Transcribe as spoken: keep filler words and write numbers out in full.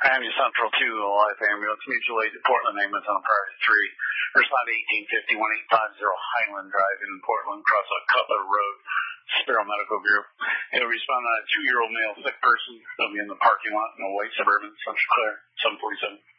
Miami Central two, a live ambulance, mutual aid to Portland ambulance on priority three. Respond to eighteen fifty, eighteen fifty Highland Drive in Portland, cross on Cutler Road, Sparrow Medical Group. It'll respond on a two-year-old male sick person. They'll be in the parking lot in a white Suburban, Central Claire, seven forty-seven.